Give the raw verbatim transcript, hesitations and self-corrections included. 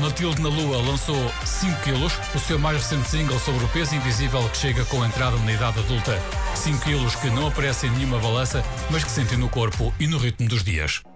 Matilde na Lua lançou cinco quilos, o seu mais recente single sobre o peso invisível que chega com a entrada na idade adulta. cinco quilos que não aparecem em nenhuma balança, mas que sentem no corpo e no ritmo dos dias.